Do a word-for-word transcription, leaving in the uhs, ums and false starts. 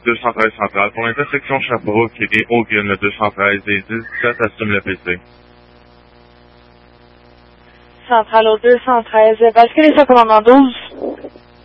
deux cent treize centrale. Pour l'intersection Sherbrooke et Hogan, le deux cent treize et dix-sept assume le P C. Centrale au deux cent treize. Basculez sur commandement douze.